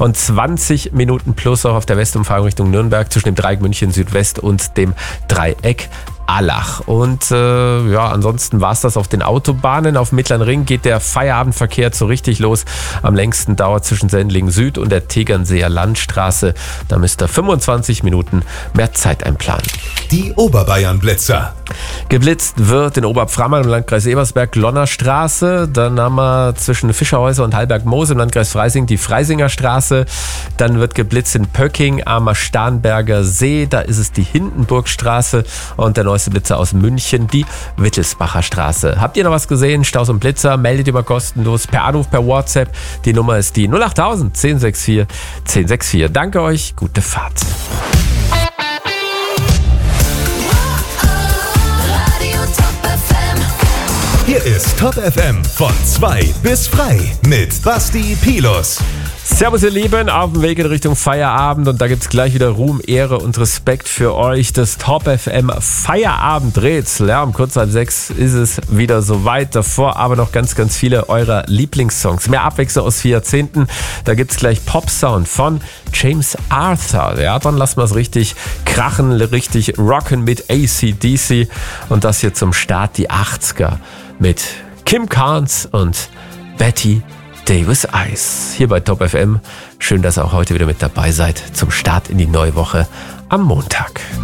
und 20 Minuten plus auch auf der Westumfahrung Richtung Nürnberg zwischen dem Dreieck München Südwest und dem Dreieck Allach. Und ansonsten war es das auf den Autobahnen. Auf dem Mittleren Ring geht der Feierabendverkehr so richtig los. Am längsten dauert zwischen Sendling Süd und der Tegernseer Landstraße. Da müsst ihr 25 Minuten mehr Zeit einplanen. Die Oberbayern-Blitzer. Geblitzt wird in Oberpframmern im Landkreis Ebersberg Lonnerstraße. Dann haben wir zwischen Fischerhäuser und Hallberg-Moos im Landkreis Freising die Freisinger Straße. Dann wird geblitzt in Pöcking am Starnberger See. Da ist es die Hindenburgstraße. Und der neueste Blitzer aus München, die Wittelsbacher Straße. Habt ihr noch was gesehen? Staus und Blitzer, meldet ihr mal kostenlos per Anruf, per WhatsApp. Die Nummer ist die 08000 1064 1064. Danke euch, gute Fahrt. Hier ist Top FM von 2 bis frei mit Basti Pilus. Servus ihr Lieben, auf dem Weg in Richtung Feierabend und da gibt's gleich wieder Ruhm, Ehre und Respekt für euch. Das Top FM Feierabendrätsel. Ja, um kurz halb 6 ist es wieder soweit. Davor aber noch ganz, ganz viele eurer Lieblingssongs. Mehr Abwechslung aus 4 Jahrzehnten. Da gibt's gleich Popsound von James Arthur. Ja, dann lassen wir es richtig krachen, richtig rocken mit AC/DC. Und das hier zum Start die 80er mit Kim Carnes und Betty Davis Eyes. Hier bei Top FM. Schön, dass ihr auch heute wieder mit dabei seid zum Start in die neue Woche am Montag.